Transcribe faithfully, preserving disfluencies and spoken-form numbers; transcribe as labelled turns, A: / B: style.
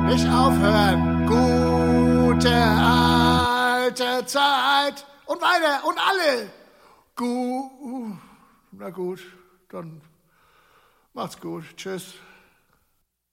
A: Nicht aufhören. Gute alte Zeit. Und weiter. Und alle. Gu Na gut, dann macht's gut. Tschüss.